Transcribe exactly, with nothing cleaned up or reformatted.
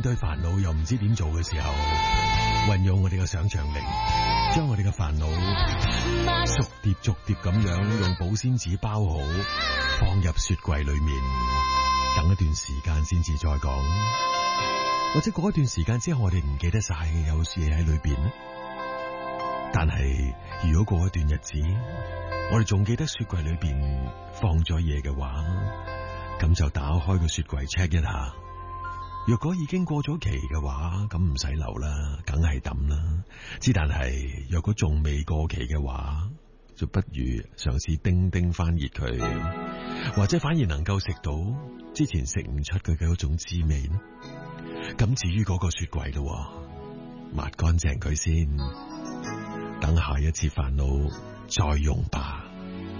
對煩惱又唔知點做嘅時候，運用我哋嘅想象力，將我哋嘅煩惱逐碟逐碟咁樣用保鮮紙包好，放入雪櫃裏面，等一段時間先至再講。或者過一段時間之後，我哋唔記得晒有嘢喺裏邊。但係如果過一段日子，我哋仲記得雪櫃裏邊放咗嘢嘅話，咁就打開個雪櫃 check 一下。若果已經過咗期嘅話，咁唔使留啦，梗係抌啦。之但係若果仲未過期嘅話，就不如嘗試叮叮翻熱佢，或者反而能夠食到之前食唔出佢嘅嗰種滋味。咁至於嗰個雪櫃咯，抹乾淨佢先，等下一次煩惱再用吧。